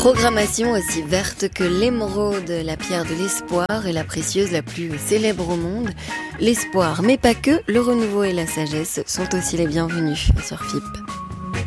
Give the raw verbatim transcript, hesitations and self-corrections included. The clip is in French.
Programmation aussi verte que l'émeraude, la pierre de l'espoir et la précieuse la plus célèbre au monde. L'espoir, mais pas que, le renouveau et la sagesse sont aussi les bienvenus sur F I P.